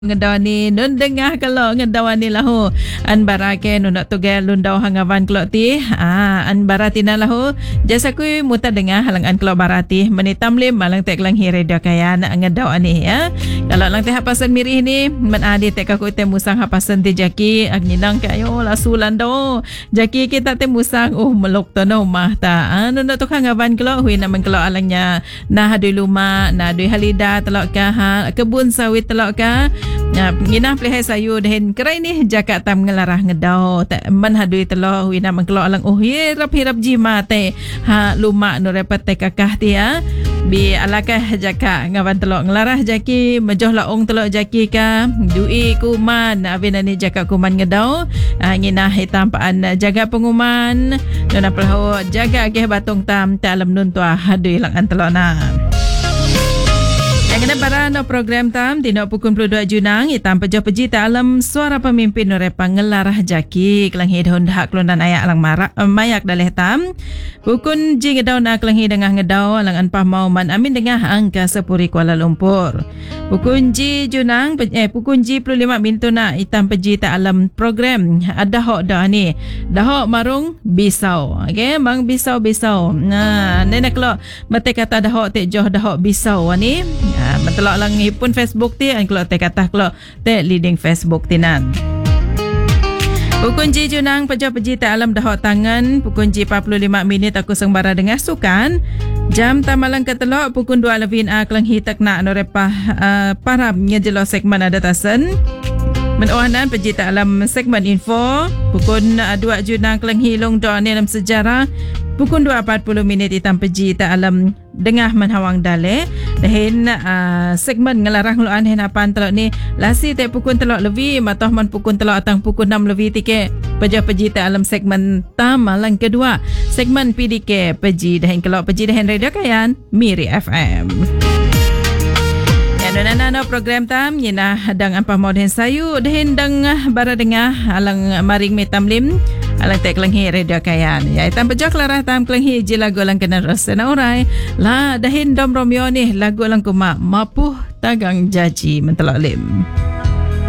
Ngedaw ni nun dengah kalau ngedaw ni lahu an barake nun nak tugel lundau hangavan kelok ti an baratina lahu jasa ku muta dengah halang an kelok barati menitam lim malang tek lang hiredo kaya nak ngedaw ani ya kalau lang teh hapasan mirih ni men adi tek aku te musang hapasan ti jaki agninang kayo lasulan do jaki kita te musang meluk to no mah ta nun nak tuk hangavan kelok hui nak kelok alangnya nah adui luma nah adui halida telok ka kebun sawit telok ka ngina pleh sayu dahin kerai ni jakat tam ngelarah ngedau tak man hadui telo wina mengkelok alang hirap jima te ha luma no repet te kakah ti ya bi alakah jaka ngawan telo ngelarah jaki mejoh laong telo jaki ka dui kuman avina ni jaka kuman ngedau ngina hitam paan jaga penguman nona pelho jaga ke batung tam ta alam nun tua hadui lang antelo na. Yang kena barang program tam di 22 Junang itam pejo-peji ta alam suara pemimpin norepang ngelarah jaki kelang hidhon hak kelunan ayak alang mayak daleh tam pukun ji ngedau na kelang dengah ngedau alang anpah mau man amin dengah angka sepuri Kuala Lumpur pukun ji Junang pukun ji 25 mintu na itam peji ta alam program ada hok dah ni dah hok marung bisau okey bang bisau nah nenek lo mate kata dah hok te joh dah hok bisau ni mentelok lang pun Facebook ti an kelok te kata kelok te leading Facebook tinan pukun ji Junang peji ta alam dah hok tangan pukun ji 45 minit aku sengbara dengar sukan jam tamalang ketelok pukun 2 lebih kelang hitak nak norepah parab ngejelo segmen ada tasen menohanan peji ta alam segmen info pukun 2 Junang kelang hilong do dalam sejarah pukun 2.40 minit hitam peji ta alam dengah menhawang dale dahin segmen ngelarang luan hen apan telok ni lasi te pukun telok lebih matoh man pukun telok atang pukun 6 lebih tike peji ta alam segmen tamalang kedua segmen PDK peji dahin kelok peji dahin radio kayan Miri FM. Nana program tam nyina dang ampah moden sayu dahin dang bara dengah alang maring metamlim alang tek langhi radio kayan ya itam pejak larah tam langhi ji lagu lang kena rasana orai la dahin dom Romeo ni lagu lang kuma mapuh tagang jaji mentelok lim.